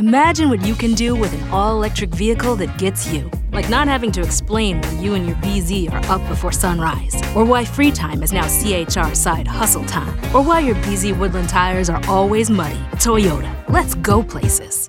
Imagine what you can do with an all-electric vehicle that gets you. Like not having to explain why you and your BZ are up before sunrise, or why free time is now CHR side hustle time, or why your BZ Woodland tires are always muddy. Toyota, let's go places.